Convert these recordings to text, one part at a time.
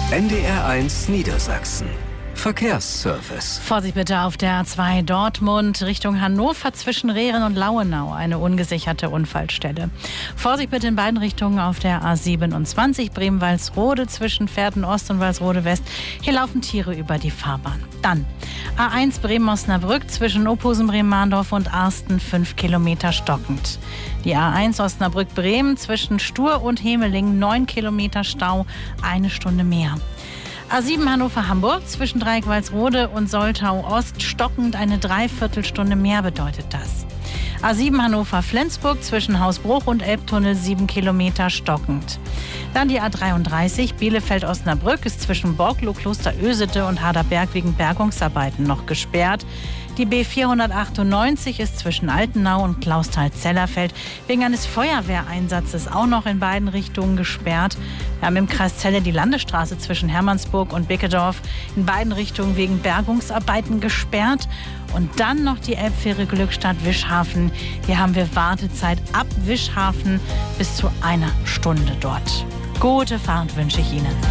NDR1 Niedersachsen. Verkehrsservice. Vorsicht bitte auf der A2 Dortmund Richtung Hannover zwischen Rehren und Lauenau. Eine ungesicherte Unfallstelle. Vorsicht bitte in beiden Richtungen auf der A27 Bremen-Walsrode zwischen Pferden-Ost und Walsrode-West. Hier laufen Tiere über die Fahrbahn. Dann A1 Bremen-Osnabrück zwischen Ophusen-Bremen-Mahndorf und Arsten 5 Kilometer stockend. Die A1 Osnabrück-Bremen zwischen Stur und Hemeling 9 Kilometer Stau, 1 Stunde mehr. A7 Hannover-Hamburg zwischen Dreieck-Walsrode und Soltau-Ost stockend, eine Dreiviertelstunde mehr bedeutet das. A7 Hannover-Flensburg zwischen Hausbruch und Elbtunnel 7 Kilometer stockend. Dann die A33 Bielefeld-Osnabrück ist zwischen Borglow, Klosterösete und Harderberg wegen Bergungsarbeiten noch gesperrt. Die B498 ist zwischen Altenau und Clausthal-Zellerfeld wegen eines Feuerwehreinsatzes auch noch in beiden Richtungen gesperrt. Wir haben im Kreis Celle die Landesstraße zwischen Hermannsburg und Bickedorf in beiden Richtungen wegen Bergungsarbeiten gesperrt. Und dann noch die Elbfähre Glückstadt-Wischhafen. Hier haben wir Wartezeit ab Wischhafen bis zu 1 Stunde dort. Gute Fahrt wünsche ich Ihnen.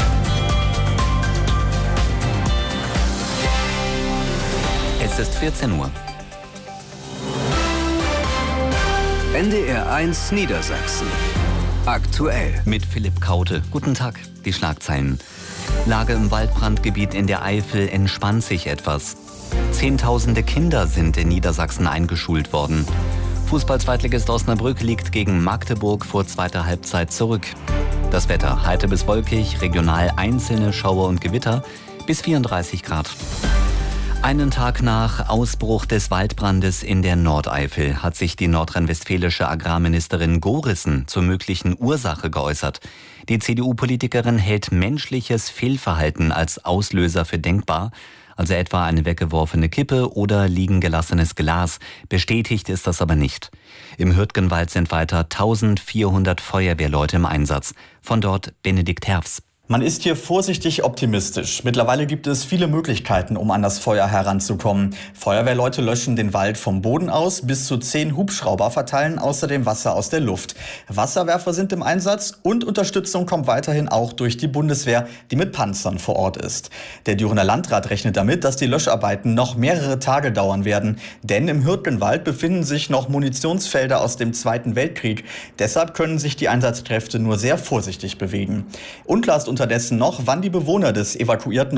Es ist 14 Uhr. NDR1 Niedersachsen. Aktuell. Mit Philipp Kaute. Guten Tag. Die Schlagzeilen. Lage im Waldbrandgebiet in der Eifel entspannt sich etwas. Zehntausende Kinder sind in Niedersachsen eingeschult worden. Fußball-Zweitligist Osnabrück liegt gegen Magdeburg vor zweiter Halbzeit zurück. Das Wetter heiter bis wolkig, regional einzelne Schauer und Gewitter bis 34 Grad. Einen Tag nach Ausbruch des Waldbrandes in der Nordeifel hat sich die nordrhein-westfälische Agrarministerin Gorissen zur möglichen Ursache geäußert. Die CDU-Politikerin hält menschliches Fehlverhalten als Auslöser für denkbar, also etwa eine weggeworfene Kippe oder liegen gelassenes Glas. Bestätigt ist das aber nicht. Im Hürtgenwald sind weiter 1400 Feuerwehrleute im Einsatz. Von dort Benedikt Herfs. Man ist hier vorsichtig optimistisch. Mittlerweile gibt es viele Möglichkeiten, um an das Feuer heranzukommen. Feuerwehrleute löschen den Wald vom Boden aus, bis zu 10 Hubschrauber verteilen außerdem Wasser aus der Luft. Wasserwerfer sind im Einsatz und Unterstützung kommt weiterhin auch durch die Bundeswehr, die mit Panzern vor Ort ist. Der Dürener Landrat rechnet damit, dass die Löscharbeiten noch mehrere Tage dauern werden. Denn im Hürtgenwald befinden sich noch Munitionsfelder aus dem Zweiten Weltkrieg. Deshalb können sich die Einsatzkräfte nur sehr vorsichtig bewegen. Unklar ist unterdessen noch, wann die Bewohner des evakuierten